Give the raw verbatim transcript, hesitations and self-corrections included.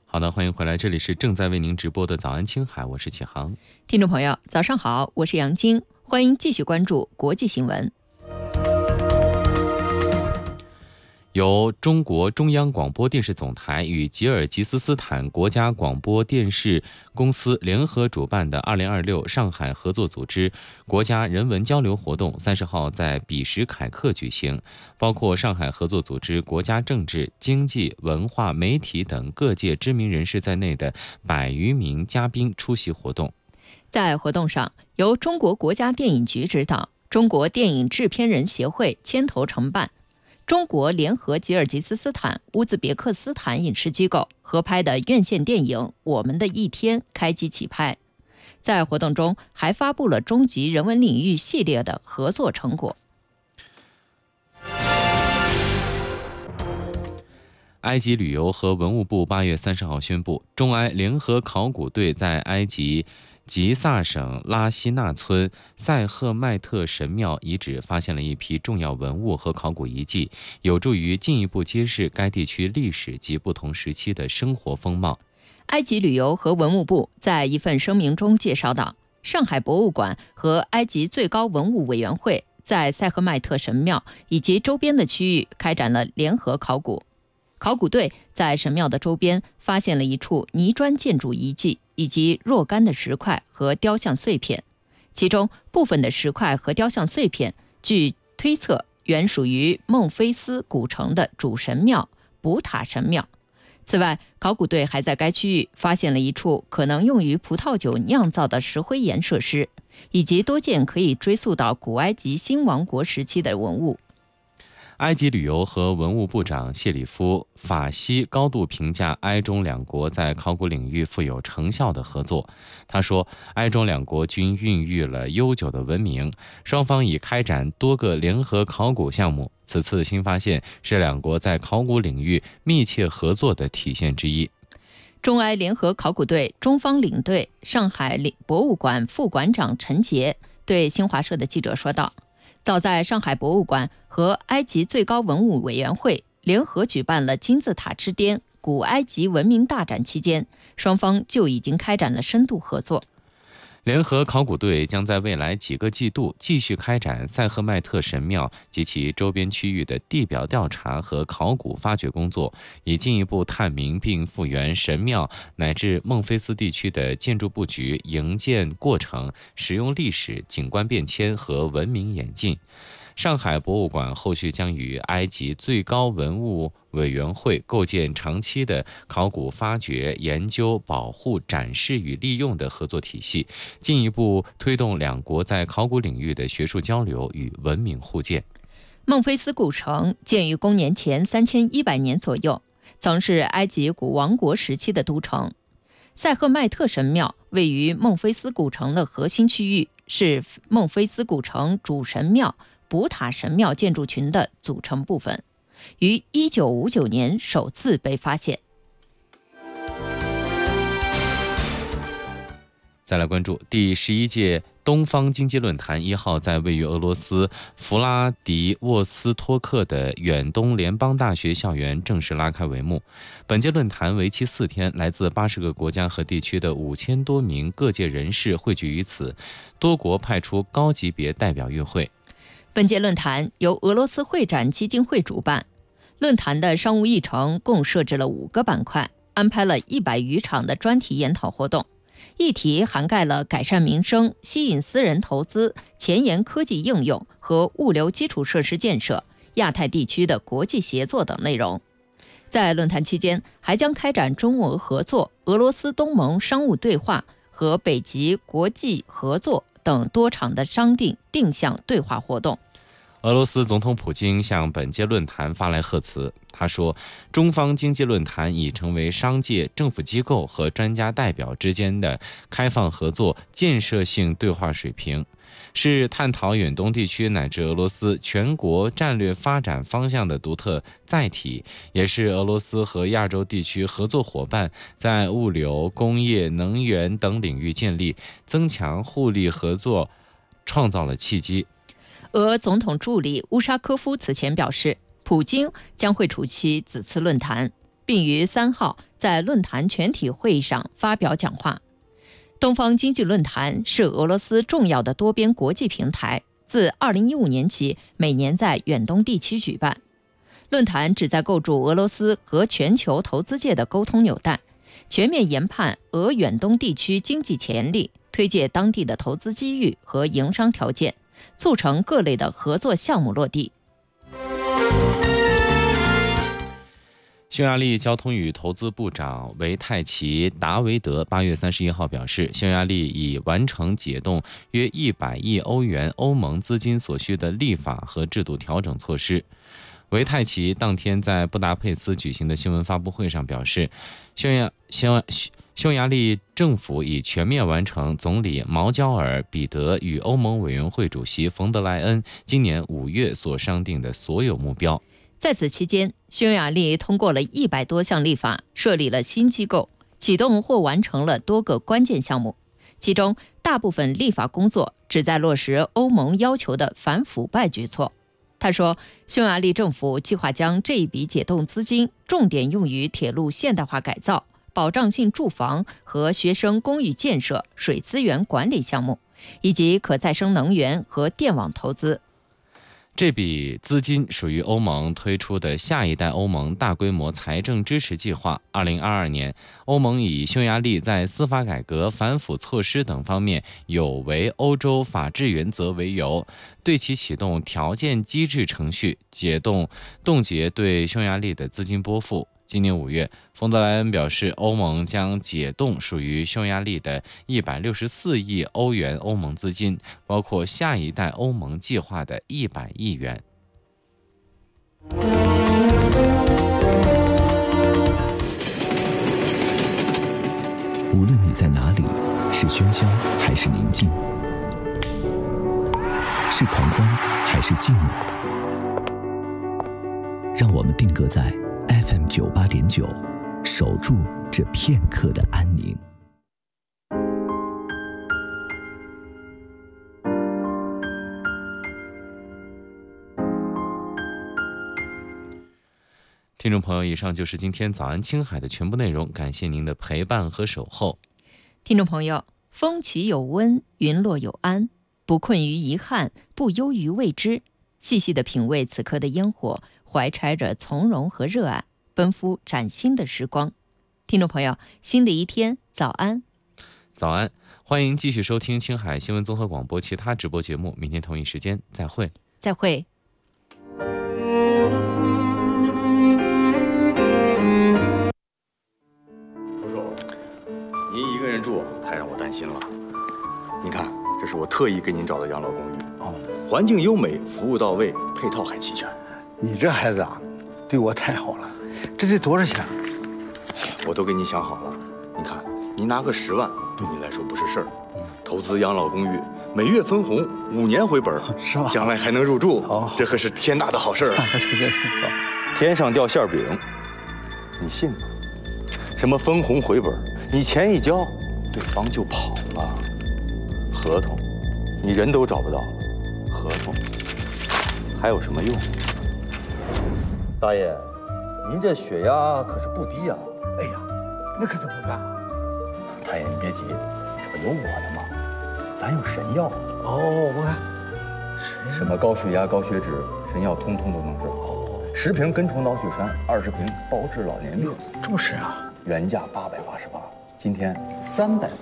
好的，欢迎回来，这里是正在为您直播的早安青海，我是启航。 听众朋友，早上好，我是杨晶，欢迎继续关注国际新闻。 由中国中央广播电视总台与吉尔吉斯斯坦国家广播电视公司联合主办的二零二六上海合作组织国家人文交流活动三十号在比什凯克举行，包括上海合作组织国家政治、经济、文化、媒体等各界知名人士在内的百余名嘉宾出席活动。 在活动上，由中国国家电影局指导，中国电影制片人协会牵头承办，中国联合吉尔吉斯斯坦、乌兹别克斯坦影视机构合拍的院线电影《我们的一天》开机起拍。在活动中还发布了中级人文领域系列的合作成果。 埃及旅游和文物部八月三十号宣布，中埃联合考古队在埃及吉萨省拉希纳村塞赫迈特神庙遗址发现了一批重要文物和考古遗迹，有助于进一步揭示该地区历史及不同时期的生活风貌。 埃及旅游和文物部在一份声明中介绍到，上海博物馆和埃及最高文物委员会在塞赫迈特神庙以及周边的区域开展了联合考古。考古队在神庙的周边发现了一处泥砖建筑遗迹以及若干的石块和雕像碎片，其中部分的石块和雕像碎片据推测原属于孟菲斯古城的主神庙卜塔神庙。此外，考古队还在该区域发现了一处可能用于葡萄酒酿造的石灰岩设施，以及多件可以追溯到古埃及新王国时期的文物。 埃及旅游和文物部长谢里夫·法西高度评价埃中两国在考古领域富有成效的合作。他说，埃中两国均孕育了悠久的文明，双方已开展多个联合考古项目。此次新发现是两国在考古领域密切合作的体现之一。 中埃联合考古队中方领队上海博物馆副馆长陈杰对新华社的记者说道，早在上海博物馆和埃及最高文物委员会联合举办了金字塔之巅古埃及文明大展期间，双方就已经开展了深度合作。 联合考古队将在未来几个季度继续开展塞赫迈特神庙及其周边区域的地表调查和考古发掘工作，以进一步探明并复原神庙乃至孟菲斯地区的建筑布局、营建过程、使用历史、景观变迁和文明演进。上海博物馆后续将与埃及最高文物委员会构建长期的考古发掘、研究、保护、展示与利用的合作体系，进一步推动两国在考古领域的学术交流与文明互鉴。 孟菲斯古城建于公元前三千一百年左右，曾是埃及古王国时期的都城。塞赫迈特神庙位于孟菲斯古城的核心区域，是孟菲斯古城主神庙卜塔神庙建筑群的组成部分，于一九五九年首次被发现。 再来关注第十一届东方经济论坛一号在位于俄罗斯弗拉迪沃斯托克的远东联邦大学校园正式拉开帷幕。本届论坛为期四天，来自八十个国家和地区的五千多名各界人士汇聚于此，多国派出高级别代表与会。 本届论坛由俄罗斯会展基金会主办，论坛的商务议程共设置了五个板块，安排了一百余场的专题研讨活动，议题涵盖了改善民生、吸引私人投资、前沿科技应用和物流基础设施建设、亚太地区的国际协作等内容。在论坛期间，还将开展中俄合作、俄罗斯东盟商务对话和北极国际合作等多场的商定定向对话活动。 俄罗斯总统普京向本届论坛发来贺词，他说，中方经济论坛已成为商界、政府机构和专家代表之间的开放合作、建设性对话水平，是探讨远东地区乃至俄罗斯全国战略发展方向的独特载体，也是俄罗斯和亚洲地区合作伙伴在物流、工业、能源等领域建立、增强互利合作创造了契机。 俄总统助理乌沙科夫此前表示，普京将会出席此次论坛。 并于三号在论坛全体会议上发表讲话。东方经济论坛是俄罗斯重要的多边国际平台，自二零一五年起每年在远东地区举办。论坛旨在构筑俄罗斯和全球投资界的沟通纽带，全面研判俄远东地区经济潜力，推介当地的投资机遇和营商条件，促成各类的合作项目落地。 匈牙利交通与投资部长维泰奇·达维德八月三十一号表示，匈牙利已完成解冻约一百亿欧元欧盟资金所需的立法和制度调整措施。维泰奇当天在布达佩斯举行的新闻发布会上表示，匈牙匈匈牙利政府已全面完成总理毛焦尔·彼得与欧盟委员会主席冯德莱恩今年五月所商定的所有目标。 在此期间，匈牙利通过了一百多项立法，设立了新机构，启动或完成了多个关键项目，其中大部分立法工作旨在落实欧盟要求的反腐败举措。他说，匈牙利政府计划将这一笔解冻资金重点用于铁路现代化改造、保障性住房和学生公寓建设、水资源管理项目，以及可再生能源和电网投资。 这笔资金属于欧盟推出的下一代欧盟大规模财政支持计划。二零二二年，欧盟以匈牙利在司法改革、反腐措施等方面有违欧洲法治原则为由，对其启动条件机制程序，解冻冻结对匈牙利的资金拨付。今年五月，冯德莱恩表示，欧盟将解冻属于匈牙利的一百六十四亿欧元欧盟资金，包括下一代欧盟计划的一百亿元。 无论你在哪里，是喧嚣还是宁静，是狂欢还是寂寞，让我们定格在F M 九八点九，守住这片刻的安宁。 听众朋友，以上就是今天早安青海的全部内容，感谢您的陪伴和守候。 听众朋友，风起有温，云落有安，不困于遗憾，不忧于未知，细细的品味此刻的烟火，怀揣着从容和热爱，奔赴崭新的时光。听众朋友，新的一天早安。 早安，欢迎继续收听青海新闻综合广播其他直播节目，明天同一时间再会。 再会。 叔叔，您一个人住太让我担心了。您看，这是我特意给您找的养老公寓， 哦， 环境优美，服务到位，配套还齐全。 你这孩子啊，对我太好了。这得多少钱？ 我都给你想好了。你看，您拿个十万，对你来说不是事儿。投资养老公寓，每月分红，五年回本， 是吧？ 将来还能入住， 哦， 这可是天大的好事儿啊！ 这个天上掉馅饼，你信吗？什么分红回本，你钱一交，对方就跑了。合同，你人都找不到，合同还有什么用？大爷，您这血压可是不低呀！ 哎呀，那可怎么办啊？ 大爷，你别急，这不有我呢吗？咱有神药。 哦，我看什么高血压、高血脂，神药通通都能治好。十瓶根虫脑血栓，二十瓶包治老年病。 这么神啊！ 原价八百八十八，今天三百